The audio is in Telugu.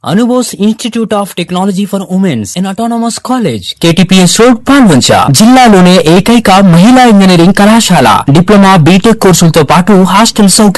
Anubose institute of technology for women's and autonomous college, KTPS road, Palvancha. జిల్లాలోనే ఏకైక మహిళా ఇంజనీరింగ్ కళాశాల. డిప్లొమా, బీటెక్ కోర్సులతో పాటు హాస్టల్ సౌకర్యం